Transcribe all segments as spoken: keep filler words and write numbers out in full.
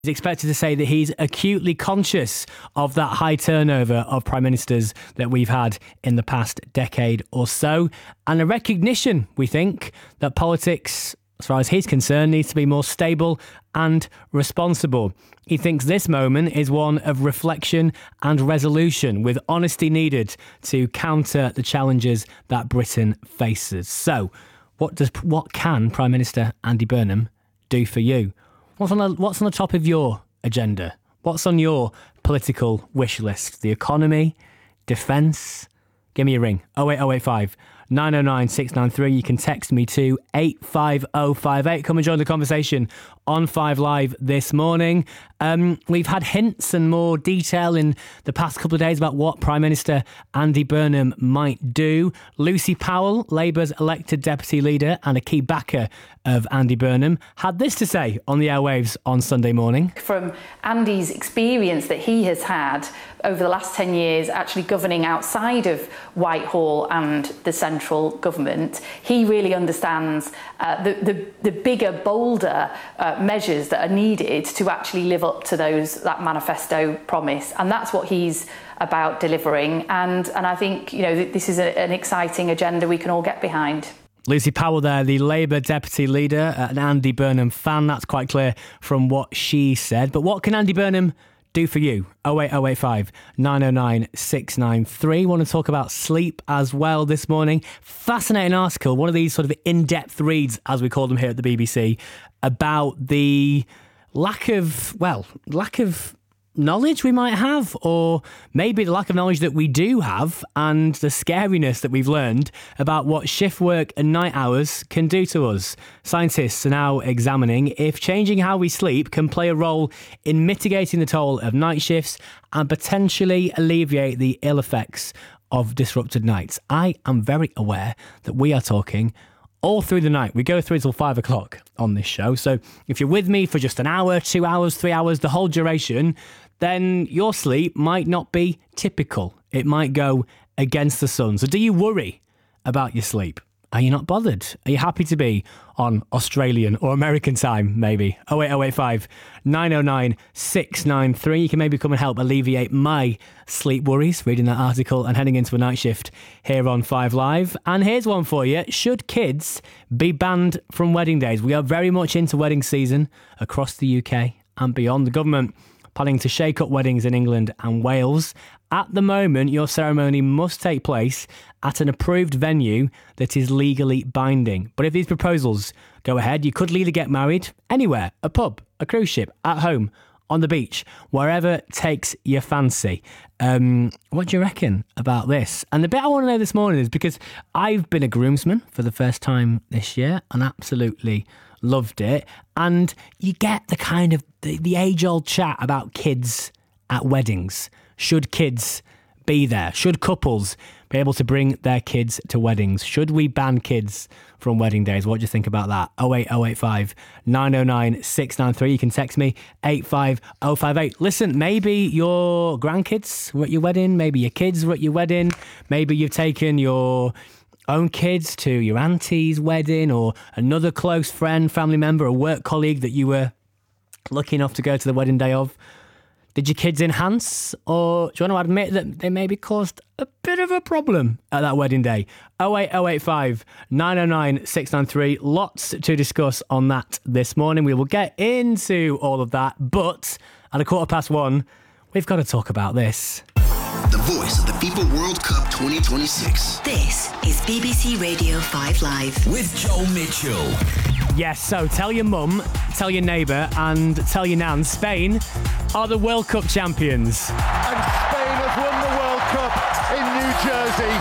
He's expected to say that he's acutely conscious of that high turnover of prime ministers that we've had in the past decade or so, and a recognition, we think, that politics, as far as he's concerned, needs to be more stable and responsible. He thinks this moment is one of reflection and resolution, with honesty needed to counter the challenges that Britain faces. So, what does what can Prime Minister Andy Burnham do for you? What's on the, what's on the top of your agenda? What's on your political wish list? The economy? Defence? Give me a ring. oh eight oh eight five, nine oh nine, six nine three. You can text me to eight five oh five eight. Come and join the conversation on Five Live this morning. Um, we've had hints and more detail in the past couple of days about what Prime Minister Andy Burnham might do. Lucy Powell, Labour's elected deputy leader and a key backer of Andy Burnham, had this to say on the airwaves on Sunday morning. From Andy's experience that he has had over the last ten years actually governing outside of Whitehall and the central government, he really understands uh, the, the, the bigger, bolder uh, measures that are needed to actually live up to those that manifesto promise. And that's what he's about delivering. And, and I think, you know, this is a, an exciting agenda we can all get behind. Lucy Powell there, the Labour deputy leader, an Andy Burnham fan. That's quite clear from what she said. But what can Andy Burnham do for you? oh eight oh eight five, nine oh nine, six nine three. Want to talk about sleep as well this morning. Fascinating article, one of these sort of in-depth reads, as we call them here at the B B C, about the lack of, well, lack of knowledge we might have, or maybe the lack of knowledge that we do have, and the scariness that we've learned about what shift work and night hours can do to us. Scientists are now examining if changing how we sleep can play a role in mitigating the toll of night shifts and potentially alleviate the ill effects of disrupted nights. I am very aware that we are talking all through the night. We go through till five o'clock on this show. So if you're with me for just an hour, two hours, three hours, the whole duration, then your sleep might not be typical. It might go against the sun. So do you worry about your sleep? Are you not bothered? Are you happy to be on Australian or American time, maybe? oh eight oh eight five, nine oh nine, six nine three. You can maybe come and help alleviate my sleep worries, reading that article and heading into a night shift here on Five Live. And here's one for you. Should kids be banned from wedding days? We are very much into wedding season across the U K and beyond. The government planning to shake up weddings in England and Wales. At the moment, your ceremony must take place at an approved venue that is legally binding. But if these proposals go ahead, you could legally get married anywhere, a pub, a cruise ship, at home, on the beach, wherever takes your fancy. Um, what do you reckon about this? And the bit I want to know this morning is because I've been a groomsman for the first time this year and absolutely loved it. And you get the kind of the, the age-old chat about kids at weddings. Should kids be there? Should couples be able to bring their kids to weddings? Should we ban kids from wedding days? What do you think about that? oh eight oh eight five, nine oh nine, six nine three. You can text me eight five oh five eight. Listen, maybe your grandkids were at your wedding. Maybe your kids were at your wedding. Maybe you've taken your own kids to your auntie's wedding, or another close friend, family member, a work colleague that you were lucky enough to go to the wedding day of. Did your kids enhance, or do you want to admit that they maybe caused a bit of a problem at that wedding day? oh eight oh eight five, nine oh nine, six nine three. Lots to discuss on that this morning. We will get into all of that, but at a quarter past one, we've got to talk about this. The voice of the FIFA World Cup twenty twenty-six. This is B B C Radio five Live. With Joel Mitchell. Yes, so tell your mum, tell your neighbour and tell your nan, Spain are the World Cup champions. And Spain have won the World Cup in New Jersey.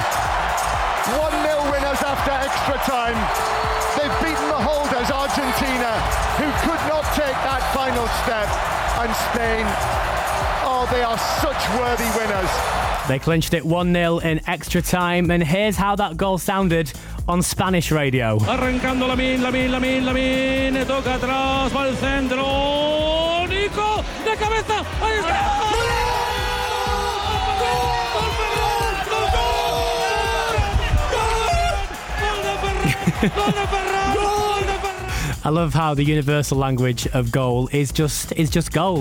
one nil winners after extra time. They've beaten the holders, Argentina, who could not take that final step. And Spain, oh, they are such worthy winners. They clinched it one nil in extra time, and here's how that goal sounded on Spanish radio. Arrancando Lamine, Lamine, Lamine, Lamine, toca atrás, va al centro, Nico, de cabeza, ahí está. I love how the universal language of goal is just is just goal.